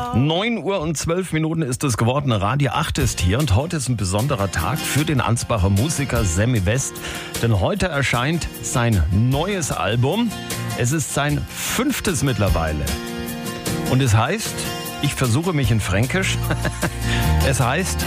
9:12 ist es geworden. Radio 8 ist hier und heute ist ein besonderer Tag für den Ansbacher Musiker Sammy West. Denn heute erscheint sein neues Album. Es ist sein 5. mittlerweile. Und es heißt, ich versuche mich in Fränkisch, es heißt,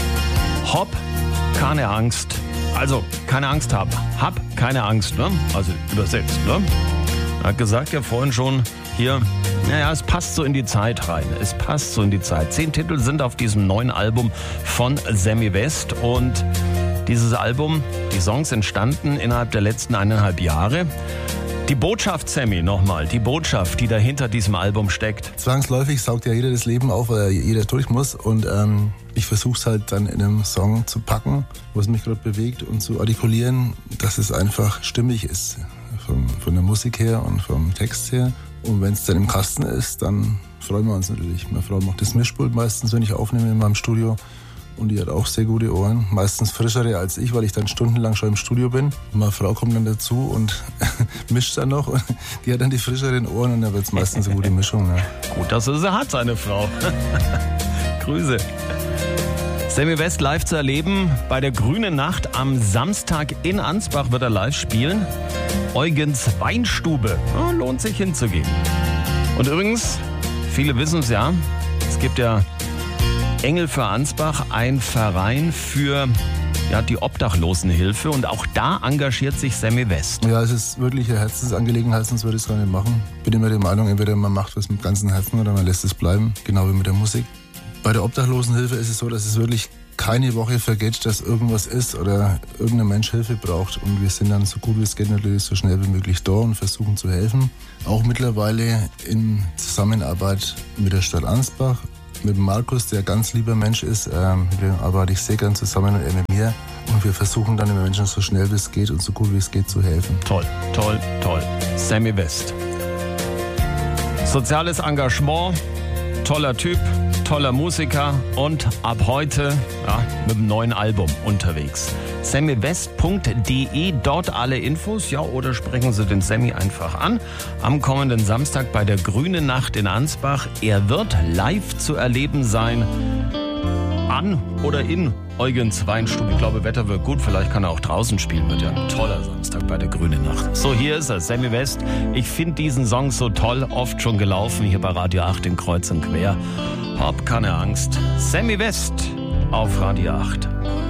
Hab keine Angst. Also, keine Angst haben. Hab keine Angst, ne? Also übersetzt, ne? Er hat gesagt ja vorhin schon hier, naja, es passt so in die Zeit rein. Es passt so in die Zeit. 10 Titel sind auf diesem neuen Album von Sammy West. Und dieses Album, die Songs entstanden innerhalb der letzten 1,5 Jahre. Die Botschaft, Sammy, nochmal, die Botschaft, die dahinter diesem Album steckt. Zwangsläufig saugt ja jeder das Leben auf, weil jeder durch muss. Und ich versuche es halt dann in einem Song zu packen, was mich gerade bewegt und zu artikulieren, dass es einfach stimmig ist. Von der Musik her und vom Text her. Und wenn es dann im Kasten ist, dann freuen wir uns natürlich. Meine Frau macht das Mischpult meistens, wenn ich aufnehme in meinem Studio. Und die hat auch sehr gute Ohren. Meistens frischere als ich, weil ich dann stundenlang schon im Studio bin. Und meine Frau kommt dann dazu und mischt dann noch. Und die hat dann die frischeren Ohren und dann wird es meistens eine gute Mischung. Ja. Gut, dass er sie hat, seine Frau. Grüße. Sammy West live zu erleben bei der Grünen Nacht am Samstag in Ansbach wird er live spielen. Eugens Weinstube. Ja, lohnt sich hinzugehen. Und übrigens, viele wissen es ja, es gibt ja Engel für Ansbach, ein Verein für die Obdachlosenhilfe und auch da engagiert sich Sammy West. Ja, es ist wirklich eine Herzensangelegenheit, sonst würde ich es gar nicht machen. Ich bin immer der Meinung, entweder man macht was mit ganzem Herzen oder man lässt es bleiben, genau wie mit der Musik. Bei der Obdachlosenhilfe ist es so, dass es wirklich keine Woche vergeht, dass irgendwas ist oder irgendein Mensch Hilfe braucht. Und wir sind dann so gut wie es geht natürlich so schnell wie möglich da und versuchen zu helfen. Auch mittlerweile in Zusammenarbeit mit der Stadt Ansbach, mit Markus, der ein ganz lieber Mensch ist. Mit dem arbeite ich sehr gern zusammen und er mit mir. Und wir versuchen dann den Menschen so schnell wie es geht und so gut wie es geht zu helfen. Toll, toll, toll. Sammy West. Soziales Engagement, toller Typ. Toller Musiker und ab heute mit einem neuen Album unterwegs. sammywest.de, dort alle Infos, oder sprechen Sie den Sammy einfach an. Am kommenden Samstag bei der Grünen Nacht in Ansbach. Er wird live zu erleben sein an oder in Eugens Weinstube. Ich glaube, Wetter wird gut, vielleicht kann er auch draußen spielen. Wird ja ein toller Samstag bei der Grünen Nacht. So, hier ist er, Sammy West. Ich finde diesen Song so toll, oft schon gelaufen, hier bei Radio 8 in Kreuz und Quer. Hab keine Angst. Sammy West auf Radio 8.